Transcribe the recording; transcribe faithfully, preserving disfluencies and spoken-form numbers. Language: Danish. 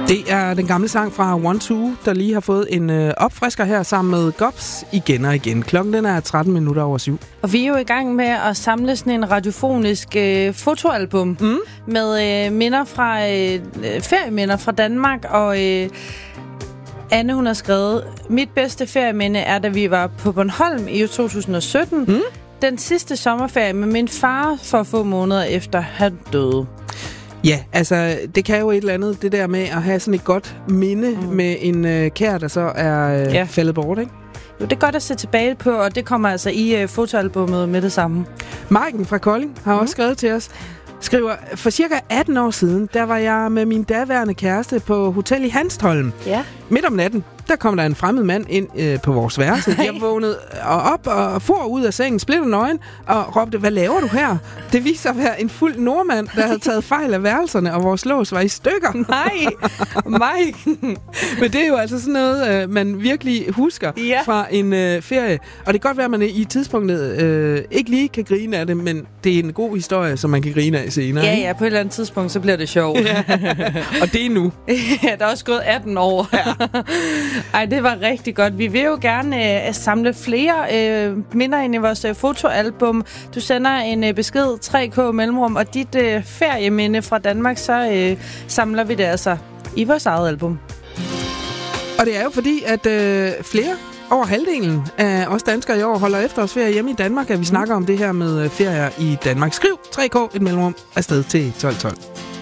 Det er den gamle sang fra One Two, der lige har fået en øh, opfrisker her sammen med Gobs igen og igen. Klokken den er tretten minutter over syv. Og vi er jo i gang med at samle sådan en radiofonisk øh, fotoalbum mm. med øh, minder fra øh, ferieminder fra Danmark. Og øh, Anne, hun har skrevet, mit bedste ferieminde er, da vi var på Bornholm i to tusind og sytten. Mm. Den sidste sommerferie med min far for få måneder efter han døde. Ja, altså, det kan jo et eller andet, det der med at have sådan et godt minde mm. med en øh, kær, der så er øh, ja. faldet bort, ikke? Jo, det er godt at se tilbage på, og det kommer altså i øh, fotoalbummet med det samme. Maiken fra Kolding har mm. også skrevet til os. Skriver, for cirka atten år siden, der var jeg med min daværende kæreste på hotel i Hanstholm. Ja. Midt om natten, der kom der en fremmed mand ind øh, på vores værelse. Jeg vågnede op og for ud af sengen, splitter nøgen, og råbte, hvad laver du her? Det viste sig at være en fuld nordmand, der havde taget fejl af værelserne, og vores lås var i stykker. Nej, Mike. Men det er jo altså sådan noget, øh, man virkelig husker ja. fra en øh, ferie. Og det kan godt være, at man i tidspunktet øh, ikke lige kan grine af det, men det er en god historie, som man kan grine af senere. Ja, ikke? ja, på et eller andet tidspunkt, så bliver det sjovt. Ja. Og det er nu. Ja, der er også gået atten år. Ja. Ej, det var rigtig godt. Vi vil jo gerne øh, samle flere øh, minder ind i vores øh, fotoalbum. Du sender en øh, besked, tre K mellemrum, og dit øh, ferieminde fra Danmark, så øh, samler vi det altså i vores eget album. Og det er jo fordi, at øh, flere, over halvdelen af os danskere i år, holder efterårsferie hjemme i Danmark, at vi mm. snakker om det her med ferier i Danmark. Skriv tre K et mellemrum afsted til tolv tolv.